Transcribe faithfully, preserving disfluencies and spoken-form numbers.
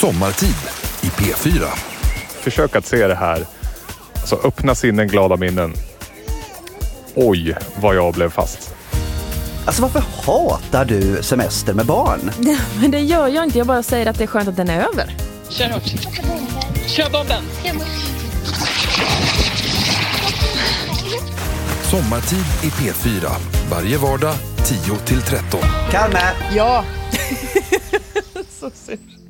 Sommartid i P fyra. Försök att se det här. Alltså öppna sinnen, glada minnen. Oj, vad jag blev fast. Alltså varför hatar du semester med barn? Ja, men det gör jag inte. Jag bara säger att det är skönt att den är över. Kör hårt. Kör bomben. Sommartid i P fyra. Varje vardag tio till tretton. Kalme! Ja. Så synd.